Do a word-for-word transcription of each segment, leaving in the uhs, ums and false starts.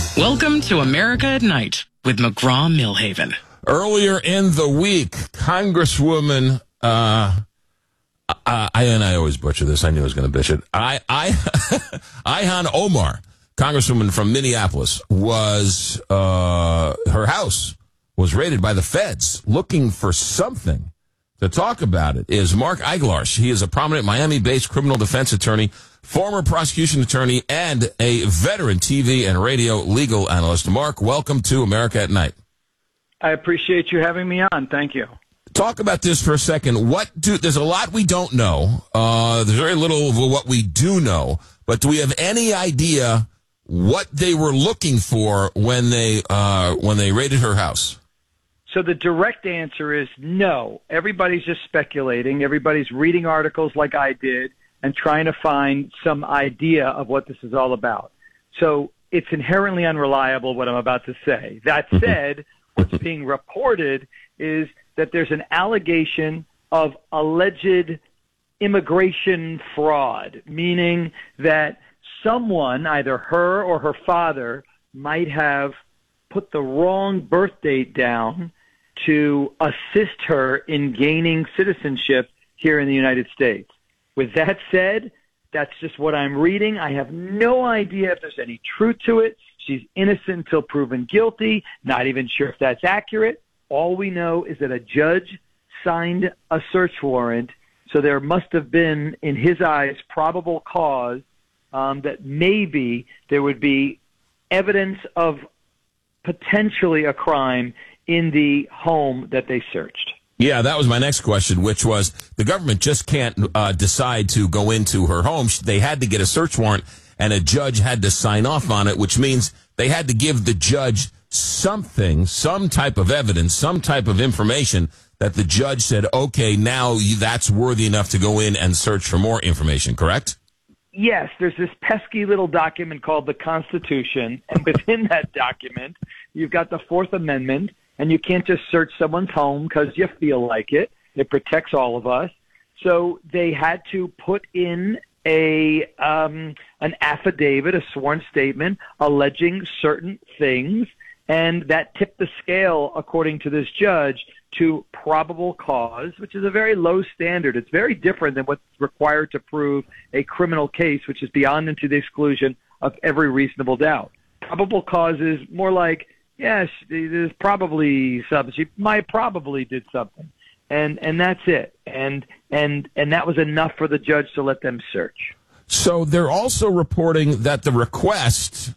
Welcome to America at Night with McGraw-Milhaven. Earlier in the week, Congresswoman, uh, I, I, and I always butcher this. I knew I was going to bitch it. I, I, Ilhan Omar, Congresswoman from Minneapolis, was, uh, her house was raided by the feds looking for something. To talk about it is Mark Eiglarsh. He is a prominent Miami-based criminal defense attorney, former prosecution attorney, and a veteran T V and radio legal analyst. Mark, welcome to America at Night. I appreciate you having me on. Thank you. Talk about this for a second. What do there's a lot we don't know. Uh, there's very little of what we do know. But do we have any idea what they were looking for when they uh, when they raided her house? So the direct answer is no. Everybody's just speculating. Everybody's reading articles like I did and trying to find some idea of what this is all about. So it's inherently unreliable what I'm about to say. That said, what's being reported is that there's an allegation of alleged immigration fraud, meaning that someone, either her or her father, might have put the wrong birth date down to assist her in gaining citizenship here in the United States. With that said, that's just what I'm reading. I have no idea if there's any truth to it. She's innocent until proven guilty. Not even sure if that's accurate. All we know is that a judge signed a search warrant, so there must have been, in his eyes, probable cause um, that maybe there would be evidence of potentially a crime in the home that they searched. Yeah, that was my next question, which was the government just can't uh, decide to go into her home. They had to get a search warrant, and a judge had to sign off on it, which means they had to give the judge something, some type of evidence, some type of information that the judge said, okay, now that's worthy enough to go in and search for more information, correct? Yes, there's this pesky little document called the Constitution, and within that document, you've got the Fourth Amendment, and you can't just search someone's home because you feel like it. It protects all of us. So they had to put in a um, an affidavit, a sworn statement, alleging certain things, and that tipped the scale, according to this judge, to probable cause, which is a very low standard. It's very different than what's required to prove a criminal case, which is beyond and to the exclusion of every reasonable doubt. Probable cause is more like, yes, there's probably something. She might probably did something, and and that's it. And and and that was enough for the judge to let them search. So they're also reporting that the request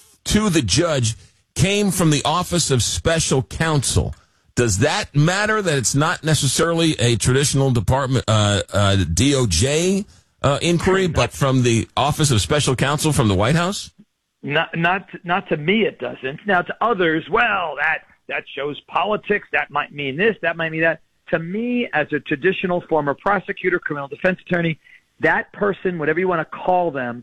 to the judge came from the Office of Special Counsel. Does that matter that it's not necessarily a traditional department uh, uh, D O J uh, inquiry, but from the Office of Special Counsel from the White House? Not, not, not to me, it doesn't. Now, to others, well, that that shows politics. That might mean this. That might mean that. To me, as a traditional former prosecutor, criminal defense attorney, that person, whatever you want to call them,